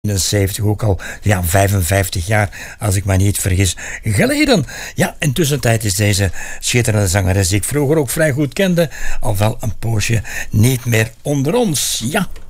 71, ook al 55 jaar, als ik me niet vergis, geleden. Ja, intussen tijd is deze schitterende zangeres, die ik vroeger ook vrij goed kende, al wel een poosje niet meer onder ons. Ja.